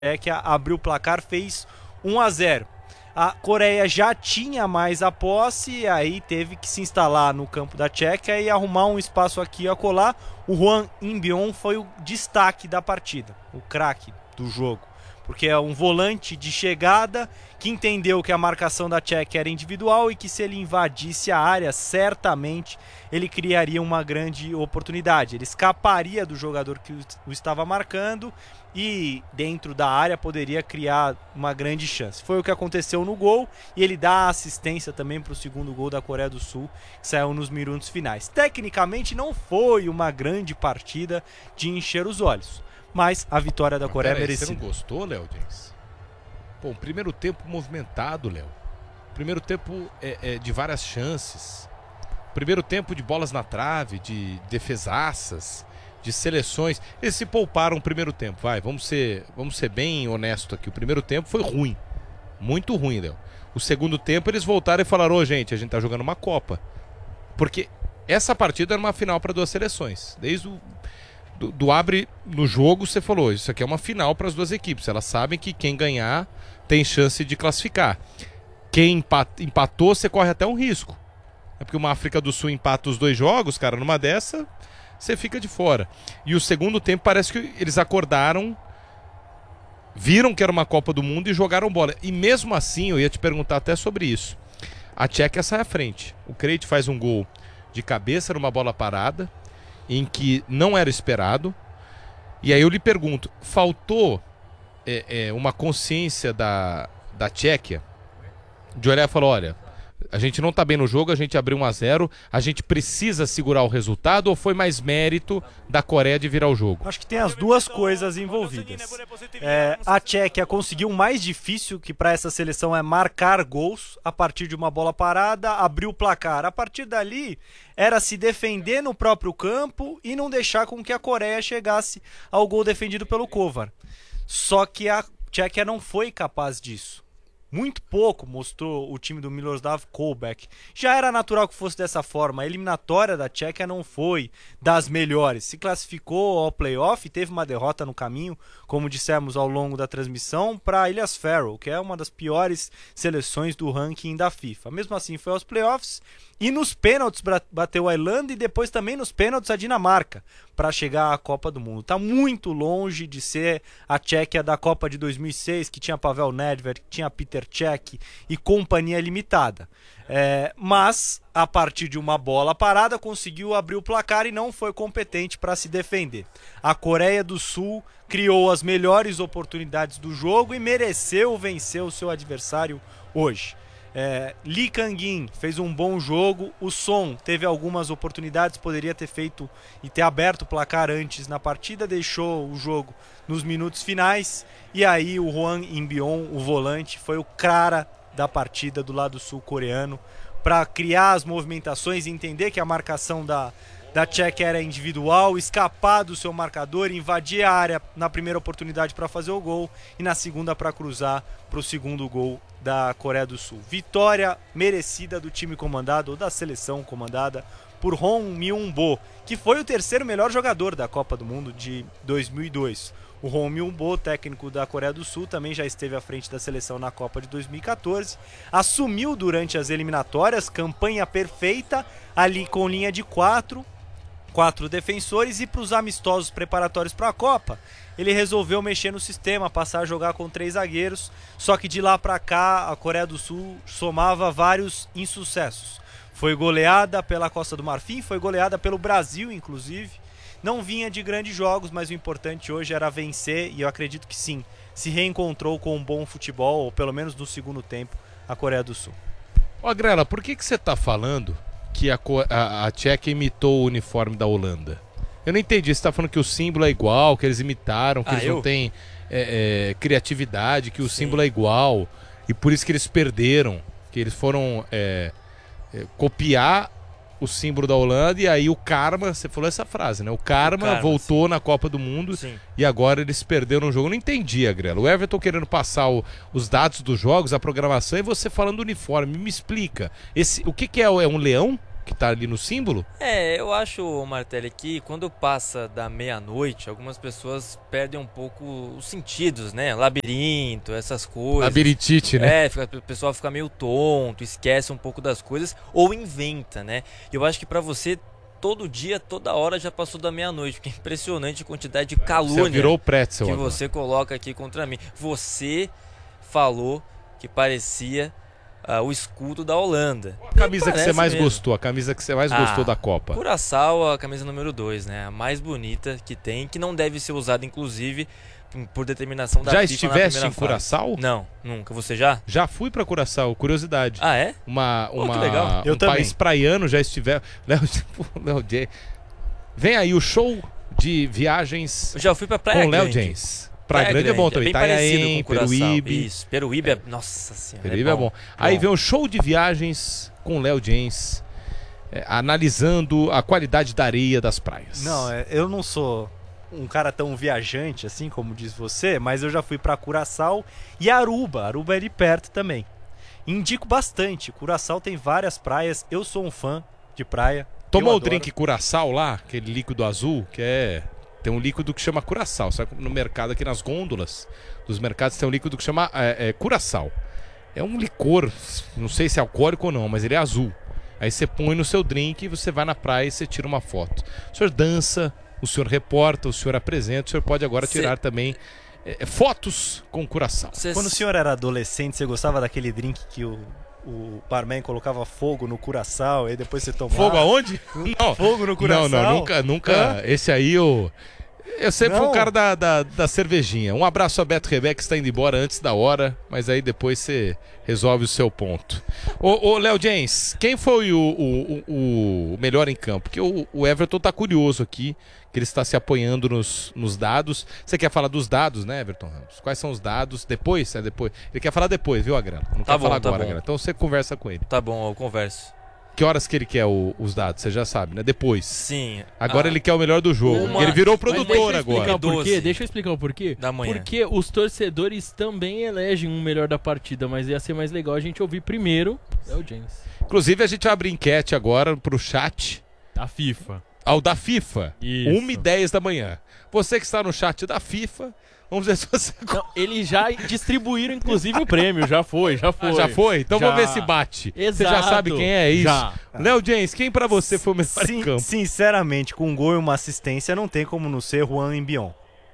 Tchequia abriu o placar, fez 1-0. A Coreia já tinha mais a posse e aí teve que se instalar no campo da Tchequia e arrumar um espaço aqui a colar. O Hwang In-beom foi o destaque da partida, o craque do jogo, porque é um volante de chegada que entendeu que a marcação da Tchequia era individual e que se ele invadisse a área, certamente ele criaria uma grande oportunidade. Ele escaparia do jogador que o estava marcando e dentro da área poderia criar uma grande chance. Foi o que aconteceu no gol e ele dá assistência também para o segundo gol da Coreia do Sul, que saiu nos minutos finais. Tecnicamente não foi uma grande partida de encher os olhos, mas a vitória da Coreia é merecida. Você não gostou, Léo James? Pô, primeiro tempo movimentado, Léo. Primeiro tempo de várias chances. Primeiro tempo de bolas na trave, de defesaças, de seleções. Eles se pouparam o primeiro tempo, vai. Vamos ser bem honestos aqui. O primeiro tempo foi ruim. Muito ruim, Léo. O segundo tempo eles voltaram e falaram: ô, gente, a gente tá jogando uma Copa. Porque essa partida era uma final para duas seleções. Desde do abre no jogo, você falou, isso aqui é uma final para as duas equipes. Elas sabem que quem ganhar tem chance de classificar. Quem empatou, você corre até um risco. É porque uma África do Sul empata os dois jogos, cara, numa dessa, você fica de fora. E o segundo tempo parece que eles acordaram, viram que era uma Copa do Mundo e jogaram bola. E mesmo assim, eu ia te perguntar até sobre isso. A Tchequia sai à frente. O Krejci faz um gol de cabeça numa bola parada, em que não era esperado. E aí eu lhe pergunto, faltou uma consciência da Tchequia de olhar e falar: olha, a gente não tá bem no jogo, a gente abriu 1-0, a gente precisa segurar o resultado, ou foi mais mérito da Coreia de virar o jogo? Acho que tem as duas coisas envolvidas. A Tchequia conseguiu o mais difícil, que para essa seleção é marcar gols a partir de uma bola parada, abriu o placar. A partir dali era se defender no próprio campo e não deixar com que a Coreia chegasse ao gol defendido pelo Kovar. Só que a Tchequia não foi capaz disso. Muito pouco mostrou o time do Miroslav Kolbek. Já era natural que fosse dessa forma. A eliminatória da Tchequia não foi das melhores. Se classificou ao playoff, teve uma derrota no caminho, como dissemos ao longo da transmissão, para a Ilhas Faroe, que é uma das piores seleções do ranking da FIFA. Mesmo assim, foi aos playoffs e nos pênaltis bateu a Irlanda e depois também nos pênaltis a Dinamarca para chegar à Copa do Mundo. Está muito longe de ser a Tchequia da Copa de 2006, que tinha Pavel Nedved, que tinha Peter Cech e companhia limitada. Mas, a partir de uma bola parada, conseguiu abrir o placar e não foi competente para se defender. A Coreia do Sul criou as melhores oportunidades do jogo e mereceu vencer o seu adversário hoje. Lee Kang-in fez um bom jogo. O Son teve algumas oportunidades, poderia ter feito e ter aberto o placar antes na partida, deixou o jogo nos minutos finais. E aí o Hwang In-beom, o volante, foi o cara da partida do lado sul-coreano para criar as movimentações e entender que a marcação da Tchequia era individual, escapar do seu marcador, invadir a área na primeira oportunidade para fazer o gol e na segunda para cruzar para o segundo gol da Coreia do Sul. Vitória merecida do time comandado, ou da seleção comandada por Hong Myung-bo, que foi o terceiro melhor jogador da Copa do Mundo de 2002. O Hong Myung-bo, técnico da Coreia do Sul, também já esteve à frente da seleção na Copa de 2014. Assumiu durante as eliminatórias, campanha perfeita, ali com linha de quatro defensores, e para os amistosos preparatórios para a Copa, ele resolveu mexer no sistema, passar a jogar com 3 zagueiros, só que de lá para cá a Coreia do Sul somava vários insucessos. Foi goleada pela Costa do Marfim, foi goleada pelo Brasil, inclusive. Não vinha de grandes jogos, mas o importante hoje era vencer, e eu acredito que sim, se reencontrou com um bom futebol, ou pelo menos no segundo tempo, a Coreia do Sul. Ó, Grela, por que você está falando que a Tchequia imitou o uniforme da Holanda? Eu não entendi. Você está falando que o símbolo é igual, que eles imitaram, que eles não têm criatividade, que o símbolo é igual, e por isso que eles perderam, que eles foram copiar o símbolo da Holanda, e aí o karma, você falou essa frase, né? O karma voltou, sim, na Copa do Mundo, sim, e agora eles perderam o jogo. Eu não entendi, Agrelo. O Everton querendo passar os dados dos jogos, a programação, e você falando do uniforme. Me explica. O que é? É um leão? que tá ali no símbolo? Eu acho, Martelli, que quando passa da meia-noite, algumas pessoas perdem um pouco os sentidos, né? Labirinto, essas coisas. Labirintite, né? O pessoal fica meio tonto, esquece um pouco das coisas ou inventa, né? Eu acho que pra você, todo dia, toda hora já passou da meia-noite, porque é impressionante a quantidade de calúnia Você virou o pretzel que agora. você coloca aqui contra mim. Você falou que parecia o escudo da Holanda. A camisa que você Parece mais mesmo. gostou, a camisa que você mais gostou da Copa. Curaçao, a camisa número 2, né? A mais bonita que tem, que não deve ser usada, inclusive, por determinação da Já FIFA na estiveste primeira em fase. Curaçao? Não, nunca. Você já? Já fui pra Curaçao, curiosidade. Ah, é? que legal. Eu um também. país praiano já estiver. Léo James. Vem aí o show de viagens Eu já fui pra Praia com Léo Grande. James. Praia Grande é bom também. bem parecido Itanhaém, com Curaçao. Peruíbe. Isso, Peruíbe é... Nossa senhora, Peruíbe é bom. Aí vem o show de viagens com Léo James, analisando a qualidade da areia das praias. Não, eu não sou um cara tão viajante assim como diz você, mas eu já fui pra Curaçao e Aruba. Aruba é de perto também. Indico bastante. Curaçao tem várias praias. Eu sou um fã de praia. Tomou Eu o adoro. drink Curaçao lá, aquele líquido azul, que é... Tem um líquido que chama Curaçao. Sabe, no mercado aqui nas gôndolas dos mercados tem um líquido que chama Curaçao. É um licor, não sei se é alcoólico ou não, mas ele é azul. Aí você põe no seu drink e você vai na praia e você tira uma foto. O senhor dança, o senhor reporta, o senhor apresenta, o senhor pode agora tirar também fotos com Curaçao. Quando o senhor era adolescente, você gostava daquele drink que o barman colocava fogo no Curaçao e depois você tomava? Fogo aonde? Não. Fogo no Curaçao? Não, nunca. Esse aí eu sempre fui o cara da cervejinha. Um abraço a Beto Rebeca, que está indo embora antes da hora, mas aí depois você resolve o seu ponto. Ô Léo James, quem foi o melhor em campo? Porque o Everton tá curioso aqui, que ele está se apoiando nos dados. Você quer falar dos dados, né, Everton Ramos? Quais são os dados? Depois? Depois. Ele quer falar depois, viu, Agrela? Não quer falar agora, Agrela. Então você conversa com ele. Tá bom, eu converso. Que horas que ele quer os dados? Você já sabe, né? Depois. Sim. Agora ele quer o melhor do jogo. Ele virou produtor agora. Deixa eu explicar o porquê. Da manhã. Porque os torcedores também elegem um melhor da partida, mas ia ser mais legal a gente ouvir primeiro o James. Inclusive a gente abre enquete agora pro chat. Da FIFA. Ao da FIFA. Isso. 1h10 da manhã. Você que está no chat da FIFA, vamos ver se você... Não, eles já distribuíram inclusive o prêmio, já foi. Já foi? Então Já. vamos ver se bate. Exato. Você já sabe quem é isso? Já. Léo James, quem pra você foi o melhor em campo? Sinceramente, com um gol e uma assistência, não tem como não ser Juan Embion.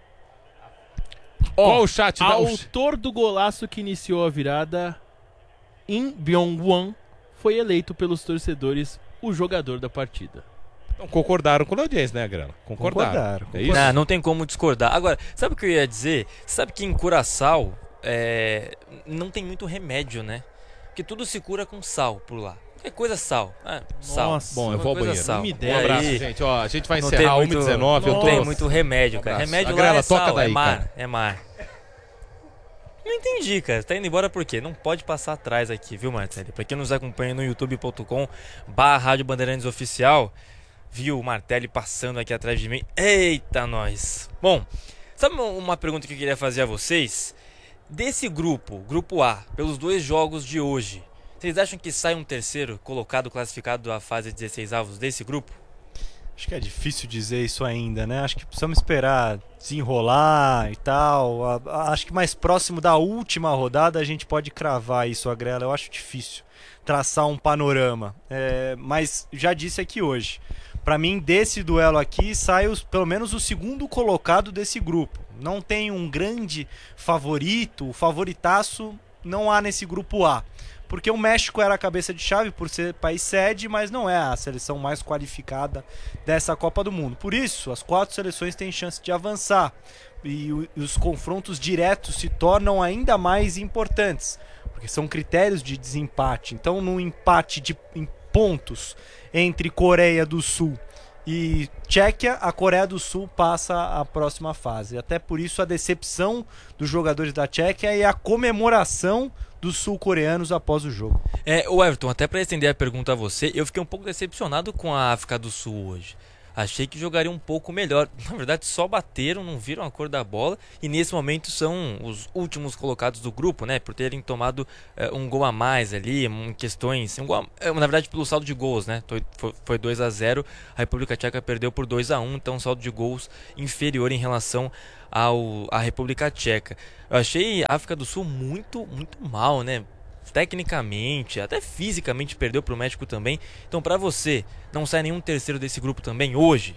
Qual o chat? Autor do golaço que iniciou a virada, Im Byung-won, foi eleito pelos torcedores o jogador da partida. Então, concordaram com o Léo James, né, Grana? Concordaram. É isso? Não tem como discordar. Agora, sabe o que eu ia dizer? Sabe que em Curaçao não tem muito remédio, né? Porque tudo se cura com sal por lá. Qualquer coisa sal. Sal. Nossa, bom, eu vou ao banheiro. Sal. Um abraço, gente. Ó, a gente vai Não encerrar tem muito- 1h19. Não tem muito remédio, cara. abraço. Remédio Agrela, lá é toca sal, daí, é mar. cara. É mar. Não entendi, cara. Tá indo embora por quê? Não pode passar atrás aqui, viu, Martelli? Pra quem nos acompanha no youtube.com/Rádio Bandeirantes Oficial, viu o Martelli passando aqui atrás de mim. Eita, nós! Bom, sabe uma pergunta que eu queria fazer a vocês? Desse grupo A, pelos 2 jogos de hoje, vocês acham que sai um terceiro colocado classificado à fase 16avos desse grupo? Acho que é difícil dizer isso ainda, né? Acho que precisamos esperar desenrolar e tal. Acho que mais próximo da última rodada a gente pode cravar isso, Agrela. Eu acho difícil traçar um panorama. Mas já disse aqui hoje. Para mim, desse duelo aqui, sai pelo menos o segundo colocado desse grupo. Não tem um grande favorito, o favoritaço não há nesse grupo A. Porque o México era a cabeça de chave por ser país sede, mas não é a seleção mais qualificada dessa Copa do Mundo. Por isso, as 4 seleções têm chance de avançar. E os confrontos diretos se tornam ainda mais importantes, porque são critérios de desempate. Então, num empate em pontos entre Coreia do Sul e Tchequia, a Coreia do Sul passa a próxima fase. Até por isso a decepção dos jogadores da Tchequia e a comemoração dos sul-coreanos após o jogo. O Everton, até para estender a pergunta a você, eu fiquei um pouco decepcionado com a África do Sul hoje. achei que jogaria um pouco melhor. Na verdade, só bateram, não viram a cor da bola. E nesse momento são os últimos colocados do grupo, né? Por terem tomado um gol a mais ali, em questões... na verdade, pelo saldo de gols, né? Foi 2-0, a República Tcheca perdeu por 2-1, então um saldo de gols inferior em relação à República Tcheca. Eu achei a África do Sul muito, muito mal, né? Tecnicamente, até fisicamente perdeu para o México também. Então, para você, não sai nenhum terceiro desse grupo também hoje,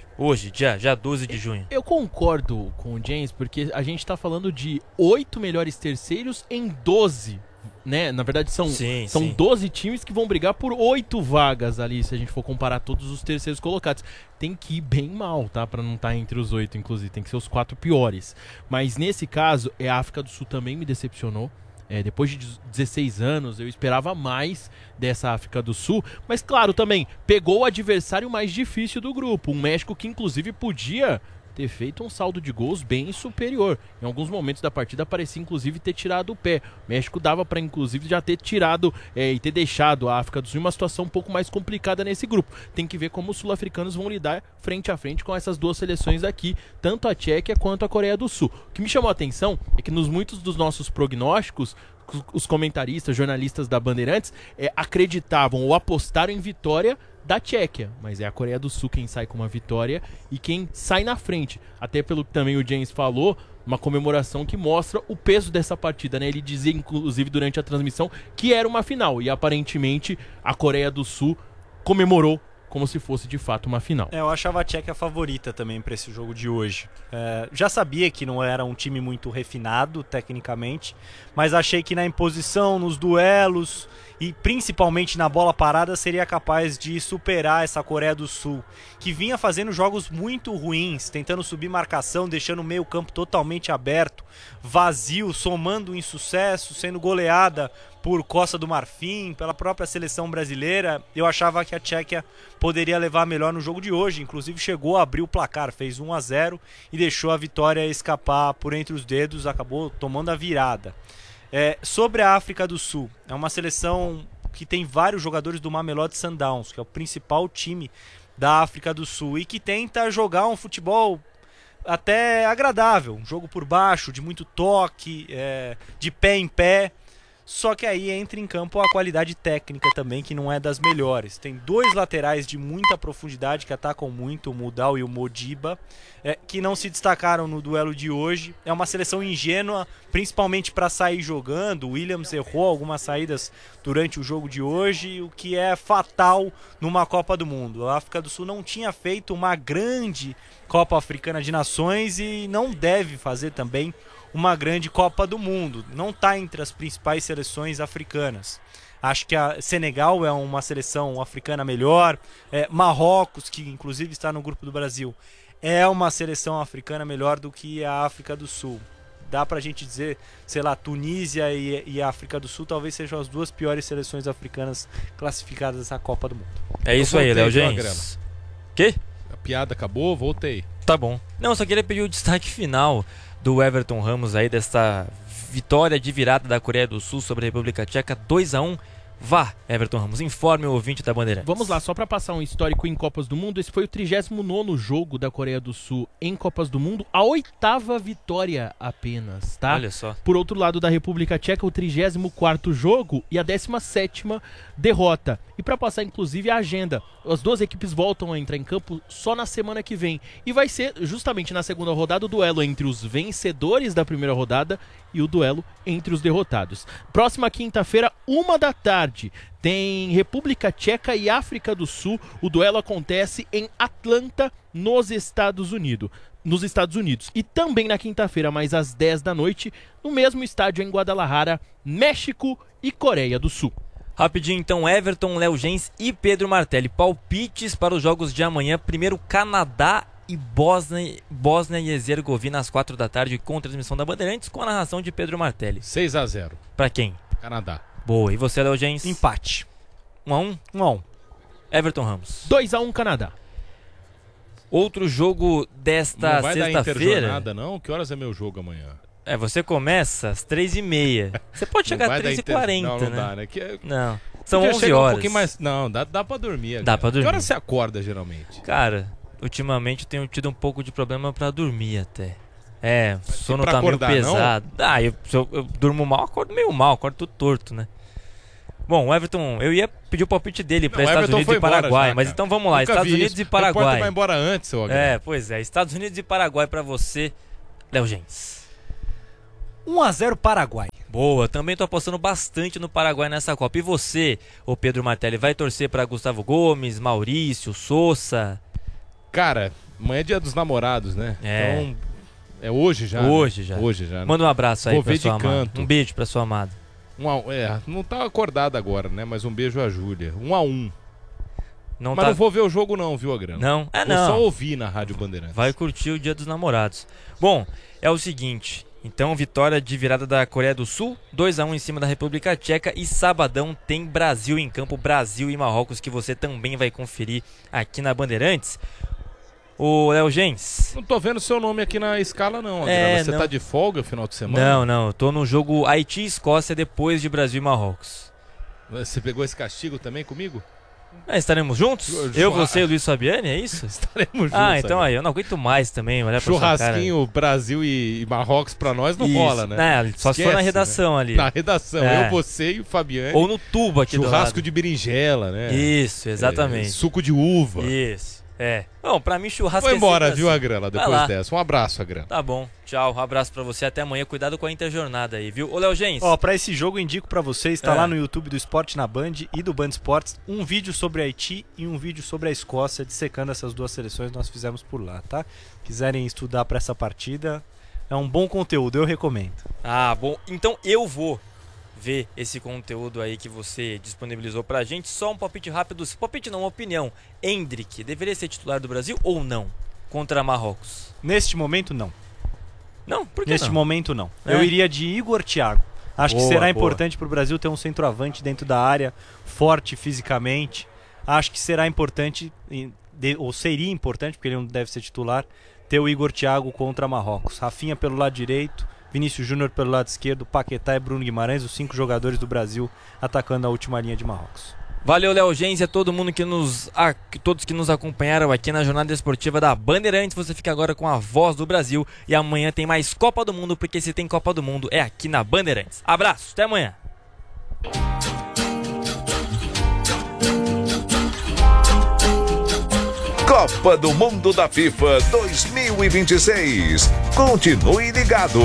já 12 de junho? Eu concordo com o James, porque a gente tá falando de 8 melhores terceiros em 12, né? Na verdade, são 12 times que vão brigar por 8 vagas ali, se a gente for comparar todos os terceiros colocados. Tem que ir bem mal, tá? Pra não estar entre os 8, inclusive. Tem que ser os 4 piores. Mas nesse caso, a África do Sul também me decepcionou. Depois de 16 anos, eu esperava mais dessa África do Sul. Mas, claro, também pegou o adversário mais difícil do grupo. Um México que, inclusive, podia ter feito um saldo de gols bem superior. Em alguns momentos da partida parecia, inclusive, ter tirado o pé. O México dava para, inclusive, já ter tirado e ter deixado a África do Sul em uma situação um pouco mais complicada nesse grupo. Tem que ver como os sul-africanos vão lidar frente a frente com essas duas seleções aqui, tanto a Tchequia quanto a Coreia do Sul. O que me chamou a atenção é que nos muitos dos nossos prognósticos, os comentaristas, jornalistas da Bandeirantes acreditavam ou apostaram em vitória da Tchequia, mas é a Coreia do Sul quem sai com uma vitória e quem sai na frente. Até pelo que também o James falou, uma comemoração que mostra o peso dessa partida, né? Ele dizia, inclusive, durante a transmissão, que era uma final, e aparentemente a Coreia do Sul comemorou como se fosse de fato uma final. Eu achava a Tchequia favorita também para esse jogo de hoje. Já sabia que não era um time muito refinado tecnicamente, mas achei que na imposição, nos duelos e principalmente na bola parada seria capaz de superar essa Coreia do Sul, que vinha fazendo jogos muito ruins, tentando subir marcação, deixando o meio campo totalmente aberto, vazio, somando insucesso, sendo goleada por Costa do Marfim, pela própria seleção brasileira. Eu achava que a Tchequia poderia levar melhor no jogo de hoje, inclusive chegou a abrir o placar, fez 1-0 e deixou a vitória escapar por entre os dedos, acabou tomando a virada. Sobre a África do Sul, é uma seleção que tem vários jogadores do Mamelodi Sundowns, que é o principal time da África do Sul, e que tenta jogar um futebol até agradável, um jogo por baixo, de muito toque, de pé em pé. Só que aí entra em campo a qualidade técnica também, que não é das melhores. Tem 2 laterais de muita profundidade que atacam muito, o Mudal e o Modiba, que não se destacaram no duelo de hoje. É uma seleção ingênua, principalmente para sair jogando. O Williams errou algumas saídas durante o jogo de hoje, o que é fatal numa Copa do Mundo. A África do Sul não tinha feito uma grande Copa Africana de Nações e não deve fazer também uma grande Copa do Mundo. Não está entre as principais seleções africanas. Acho que a Senegal é uma seleção africana melhor. Marrocos, que inclusive está no grupo do Brasil, é uma seleção africana melhor do que a África do Sul. Dá pra gente dizer, sei lá, Tunísia e a África do Sul talvez sejam as 2 piores seleções africanas classificadas nessa Copa do Mundo. É isso aí, Léo James. Que? A piada acabou, voltei. Tá bom. Não, só queria pedir o destaque final do Everton Ramos aí, desta vitória de virada da Coreia do Sul sobre a República Tcheca, 2-1. Vá, Everton Ramos, informe o ouvinte da Bandeirantes. Vamos lá, só para passar um histórico em Copas do Mundo, esse foi o 39º jogo da Coreia do Sul em Copas do Mundo, a 8ª vitória apenas, tá? Olha só. Por outro lado da República Tcheca, o 34º jogo e a 17ª derrota. E para passar inclusive a agenda, as 2 equipes voltam a entrar em campo só na semana que vem. E vai ser justamente na segunda rodada o duelo entre os vencedores da primeira rodada e o duelo entre os derrotados. Próxima quinta-feira, 1 da tarde, tem República Tcheca e África do Sul. O duelo acontece em Atlanta, nos Estados Unidos. E também na quinta-feira, mais às 10 da noite, no mesmo estádio em Guadalajara, México e Coreia do Sul. Rapidinho então, Everton, Léo Gens e Pedro Martelli. Palpites para os jogos de amanhã. Primeiro, Canadá e Bósnia e Herzegovina às 4 da tarde, com transmissão da Bandeirantes, com a narração de Pedro Martelli. 6-0. Para quem? Canadá. Boa. E você, Léo Gens? Empate. 1-1? 1-1. Everton Ramos. 2-1 Canadá. Outro jogo desta não vai sexta-feira. Dar interjornada, não? Que horas é meu jogo amanhã? Você começa às 3h30. Você pode chegar às 3h40, não, né? Dá, né? Não. São 11 horas. Um pouquinho mais... Não, dá pra dormir. Dá pra dormir. Que hora você acorda, geralmente? Cara, ultimamente eu tenho tido um pouco de problema pra dormir até. O sono pra tá meio acordar, pesado. Eu durmo mal, acordo meio mal, acordo tudo torto, né? Bom, o Everton, eu ia pedir o palpite dele para Estados Unidos e Paraguai, já, mas então vamos lá, Estados Unidos e Paraguai. O repórter vai embora antes, seu Agrão. Pois é, Estados Unidos e Paraguai para você, Léo Gens. 1-0 Paraguai. Boa, também tô apostando bastante no Paraguai nessa Copa. E você, ô Pedro Martelli, vai torcer para Gustavo Gomes, Maurício, Sousa? Cara, amanhã é dia dos namorados, né? Então, é hoje já. Hoje já. Né? Manda um abraço aí pra sua amada. Canto. Um beijo pra sua amada. Não tá acordado agora, né? Mas um beijo a Júlia. 1-1. Mas não vou ver o jogo não, viu, Agrão? Não? Vou só ouvir na Rádio Bandeirantes. Vai curtir o Dia dos Namorados. Bom, é o seguinte. Então, vitória de virada da Coreia do Sul, 2-1 em cima da República Tcheca. E sabadão tem Brasil em campo, Brasil e Marrocos, que você também vai conferir aqui na Bandeirantes. Ô, Léo Gens. Não tô vendo seu nome aqui na escala, não. Você tá de folga no final de semana? Não. Eu tô no jogo Haiti e Escócia depois de Brasil e Marrocos. Você pegou esse castigo também comigo? Estaremos juntos? Eu, você e o Luiz Fabiani, é isso? Estaremos juntos. Então aí, eu não aguento mais também. Olhar churrasquinho Brasil e Marrocos pra nós não rola, né? Só se for na redação, né? Ali. Na redação, eu, você e o Fabiani. Ou no tubo aqui do lado. Churrasco de berinjela, né? Isso, exatamente. Suco de uva. Isso. Bom, pra mim churrasco Vou embora, assim. Viu, Agrela, depois dessa. Um abraço, Agrela. Tá bom, tchau, um abraço pra você, até amanhã, cuidado com a interjornada aí, viu? Ô, Léo Gens. Pra esse jogo eu indico pra vocês, tá lá no YouTube do Esporte na Band e do Band Esportes, um vídeo sobre Haiti e um vídeo sobre a Escócia, dissecando essas duas seleções, nós fizemos por lá, tá? Quiserem estudar pra essa partida, é um bom conteúdo, eu recomendo. Bom, então eu vou ver esse conteúdo aí que você disponibilizou pra gente. Só um palpite rápido, palpite não, uma opinião. Endrick deveria ser titular do Brasil ou não contra Marrocos? Neste momento, não. Não? Por que Neste momento, não. Eu iria de Igor Thiago. Acho que será importante pro Brasil ter um centroavante dentro da área, forte fisicamente. Acho que será importante, ou seria importante, porque ele não deve ser titular, ter o Igor Thiago contra Marrocos. Rafinha pelo lado direito, Vinícius Júnior pelo lado esquerdo, Paquetá e Bruno Guimarães, os 5 jogadores do Brasil atacando a última linha de Marrocos. Valeu, Léo Gens, e a todo mundo todos que nos acompanharam aqui na Jornada Esportiva da Bandeirantes. Você fica agora com a Voz do Brasil e amanhã tem mais Copa do Mundo, porque se tem Copa do Mundo é aqui na Bandeirantes. Abraço, até amanhã. Copa do Mundo da FIFA 2026. Continue ligado.